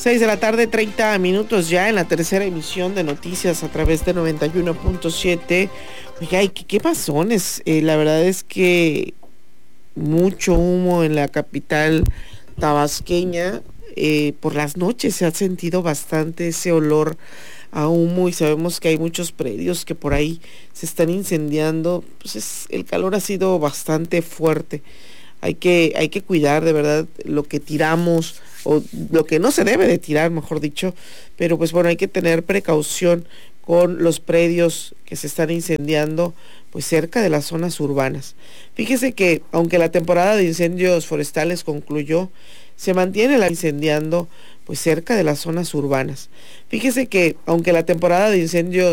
6 de la tarde, 30 minutos ya en la tercera emisión de noticias a través de 91.7. Oiga, ¿y qué pasones? La verdad es que mucho humo en la capital tabasqueña. Por las noches se ha sentido bastante ese olor a humo y sabemos que hay muchos predios que por ahí se están incendiando. Pues el calor ha sido bastante fuerte. Hay que cuidar de verdad lo que tiramos o lo que no se debe de tirar, mejor dicho, pero pues bueno, hay que tener precaución con los predios que se están incendiando pues cerca de las zonas urbanas. Fíjese que aunque la temporada de incendios forestales concluyó, se mantiene la incendiando pues cerca de las zonas urbanas. Fíjese que aunque la temporada de incendios